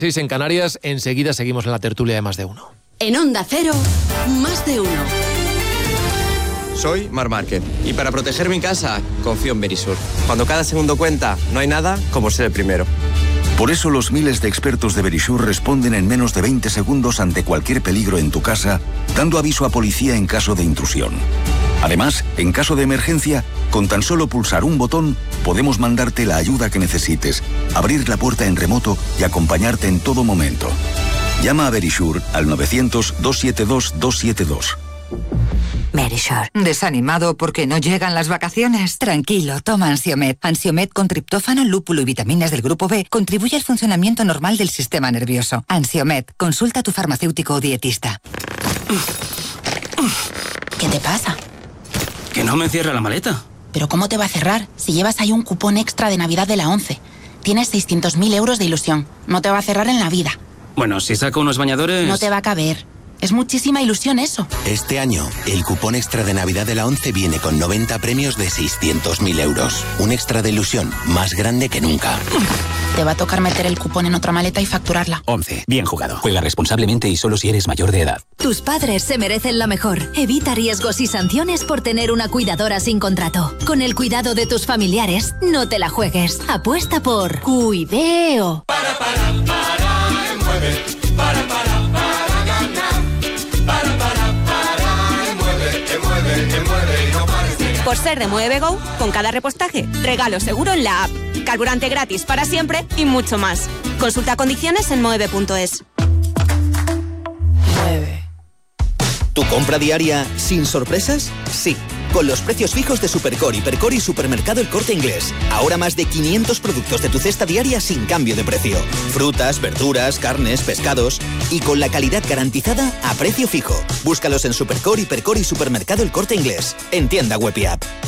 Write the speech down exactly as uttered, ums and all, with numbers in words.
Seis en Canarias, enseguida seguimos en la tertulia de Más de Uno. En Onda Cero, Más de Uno. Soy Marc Márquez y para proteger mi casa confío en Verisur. Cuando cada segundo cuenta, no hay nada como ser el primero. Por eso los miles de expertos de Verisur responden en menos de veinte segundos ante cualquier peligro en tu casa, dando aviso a policía en caso de intrusión. Además, en caso de emergencia, con tan solo pulsar un botón, podemos mandarte la ayuda que necesites, abrir la puerta en remoto y acompañarte en todo momento. Llama a Verisur al novecientos, doscientos setenta y dos, doscientos setenta y dos. Verisur. ¿Desanimado porque no llegan las vacaciones? Tranquilo, toma Ansiomed. Ansiomed con triptófano, lúpulo y vitaminas del grupo B contribuye al funcionamiento normal del sistema nervioso. Ansiomed. Consulta a tu farmacéutico o dietista. ¿Qué te pasa? Que no me cierra la maleta. ¿Pero cómo te va a cerrar? Si llevas ahí un cupón extra de Navidad de la ONCE. Tienes seiscientos mil euros de ilusión. No te va a cerrar en la vida. Bueno, si saco unos bañadores... No te va a caber. Es muchísima ilusión eso. Este año, el cupón extra de Navidad de la ONCE viene con noventa premios de seiscientos mil euros. Un extra de ilusión más grande que nunca. Te va a tocar meter el cupón en otra maleta y facturarla. ONCE. Bien jugado. Juega responsablemente y solo si eres mayor de edad. Tus padres se merecen lo mejor. Evita riesgos y sanciones por tener una cuidadora sin contrato. Con el cuidado de tus familiares, no te la juegues. Apuesta por Cuideo. Para, para, para, mueve. Para, para, para ganar. Para, para, para, mueve, mueve, mueve y no pares de ganar. Por ser de Mueve Go, con cada repostaje, regalo seguro en la app. Carburante gratis para siempre y mucho más. Consulta condiciones en moeve punto es. Mueve. ¿Tu compra diaria sin sorpresas? Sí. Con los precios fijos de Supercore, Hipercore y Supermercado El Corte Inglés. Ahora más de quinientos productos de tu cesta diaria sin cambio de precio. Frutas, verduras, carnes, pescados. Y con la calidad garantizada a precio fijo. Búscalos en Supercore, Hipercore y Supermercado El Corte Inglés. En tienda web y app.